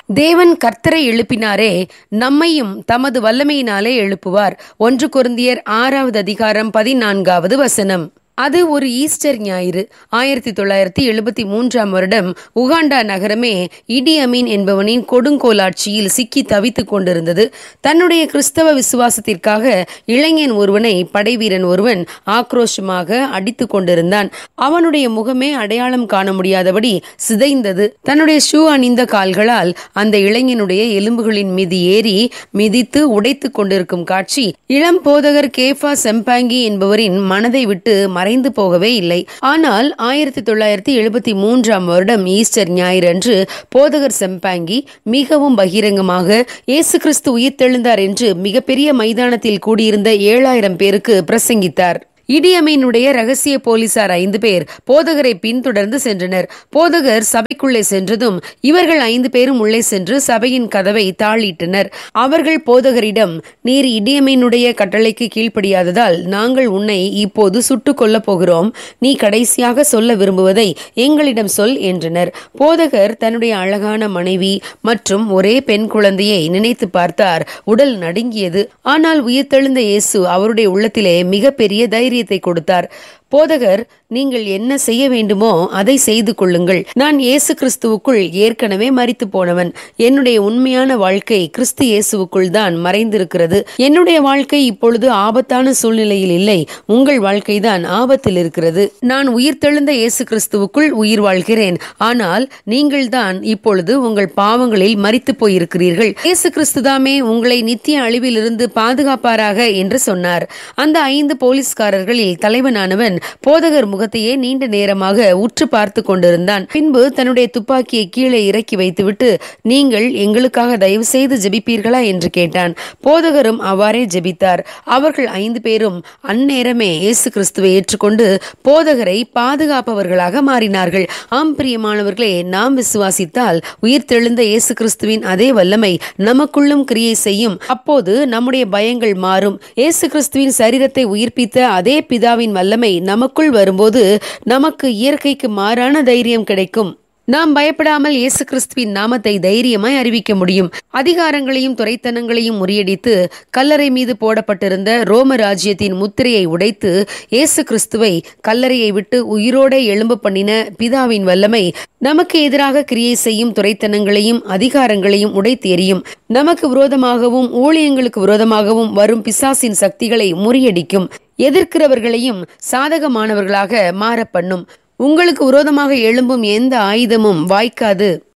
தேவன் கர்த்தரை எழுப்பினாரே, நம்மையும் தமது வல்லமையினாலே எழுப்புவார். 1 கொரிந்தியர் 6:14 அது ஒரு ஈஸ்டர் ஞாயிறு. 1973 உகாண்டா நகரமே இடி அமீன் என்பவனின் கொடுங்கோலாட்சியில் சிக்கி தவித்துக் கொண்டிருந்தது. தன்னுடைய கிறிஸ்தவ விசுவாசத்திற்காக இளைஞன் ஒருவனை படைவீரன் ஒருவன் ஆக்ரோஷமாக அடித்து கொண்டிருந்தான். அவனுடைய முகமே அடையாளம் காண முடியாதபடி சிதைந்தது. தன்னுடைய ஷூ அணிந்த கால்களால் அந்த இளைஞனுடைய எலும்புகளின் மீது ஏறி மிதித்து உடைத்து கொண்டிருக்கும் காட்சி இளம் போதகர் கேஃபா செம்பாங்கி என்பவரின் மனதை விட்டு மறைந்து போகவே இல்லை. ஆனால் 1973 ஈஸ்டர் ஞாயிறு அன்று போதகர் செம்பாங்கி மிகவும் பகிரங்கமாக இயேசு கிறிஸ்து உயிர்த்தெழுந்தார் என்று மிகப்பெரிய மைதானத்தில் கூடியிருந்த 7000 பேருக்கு பிரசங்கித்தார். இடியமீனுடைய ரகசிய போலீசார் 5 பேர் போதகரை பின்தொடர்ந்து சென்றனர். போதகர் சபைக்குள்ளே சென்றதும் இவர்கள் 5 பேரும் உள்ளே சென்று சபையின் கதவை தாளிட்டனர். அவர்கள் போதகரிடம், நீர் இடியமீனுடைய கட்டளைக்கு கீழ்ப்படியாததால் நாங்கள் உன்னை இப்போது சுட்டுக் கொல்லப் போகிறோம். நீ கடைசியாக சொல்ல விரும்புவதை எங்களிடம் சொல் என்றனர். போதகர் தன்னுடைய அழகான மனைவி மற்றும் ஒரே பெண் குழந்தையை நினைத்து பார்த்தார். உடல் நடுங்கியது. ஆனால் உயிர்த்தெழுந்த இயேசு அவருடைய உள்ளத்திலே மிகப்பெரிய தைரியத்தை கொடுத்தார். போதகர், நீங்கள் என்ன செய்ய வேண்டுமோ அதை செய்து கொள்ளுங்கள். நான் இயேசு கிறிஸ்துவுக்குள் ஏற்கனவே மரித்து போனவன். என்னுடைய உண்மையான வாழ்க்கை கிறிஸ்து இயேசுவுக்குள் தான் மறைந்திருக்கிறது. என்னுடைய வாழ்க்கை இப்பொழுது ஆபத்தான சூழ்நிலையில் இல்லை. உங்கள் வாழ்க்கை தான் ஆபத்தில் இருக்கிறது. நான் உயிர்த்தெழுந்த இயேசு கிறிஸ்துவுக்குள் உயிர் வாழ்கிறேன். ஆனால் நீங்கள் தான் இப்பொழுது உங்கள் பாவங்களில் மரித்து போயிருக்கிறீர்கள். இயேசு கிறிஸ்துதாமே உங்களை நித்திய அழிவிலிருந்து பாதுகாப்பாராக என்று சொன்னார். அந்த 5 போலீஸ்காரர்களில் தலைவனானவன் போதகர் முகத்தையே நீண்ட நேரமாக உற்று பார்த்து கொண்டிருந்தான். பின்பு தன்னுடைய துப்பாக்கியை கீழே இறக்கி வைத்துவிட்டு, நீங்கள் எங்களுக்காக தயவு செய்து ஜெபிப்பீர்களா என்று கேட்டான். போதகரும் அவ்வாறே ஜெபித்தார். அவர்கள் 5 பேரும் அந்நேரமே இயேசு கிறிஸ்துவை ஏற்றுக்கொண்டு போதகரை பாதுகாப்பவர்களாக மாறினார்கள். ஆம் பிரியமானவர்களே, நாம் விசுவாசித்தால் உயிர்த்தெழுந்த இயேசு கிறிஸ்துவின் அதே வல்லமை நமக்குள்ளும் கிரியை செய்யும். அப்போது நம்முடைய பயங்கள் மாறும். இயேசு கிறிஸ்துவின் சரீரத்தை உயிர்ப்பித்த அதே பிதாவின் வல்லமை நமக்குள் வரும்போது நமக்கு இயற்கைக்கு மாறான தைரியம் கிடைக்கும். நாம் பயப்படாமல் இயேசு கிறிஸ்துவின் நாமத்தை தைரியமாய் அறிவிக்க முடியும். அதிகாரங்களையும் துரைத்தனங்களையும் முறியடித்து கல்லறை மீது போடப்பட்டிருந்த ரோம ராஜ்யத்தின் முத்திரையை உடைத்து இயேசு கிறிஸ்துவை கல்லறையை விட்டு உயிரோட எழும்ப பண்ணின பிதாவின் வல்லமை நமக்கு எதிராக கிரியை செய்யும் துரைத்தனங்களையும் அதிகாரங்களையும் உடைத்து எறியும். நமக்கு விரோதமாகவும் ஊழியங்களுக்கு விரோதமாகவும் வரும் பிசாசின் சக்திகளை முறியடிக்கும். எதிர்க்கிறவர்களையும் சாதகமானவர்களாக மாற பண்ணும். உங்களுக்கு விரோதமாக எழும்பும் எந்த ஆயுதமும் வாய்க்காது.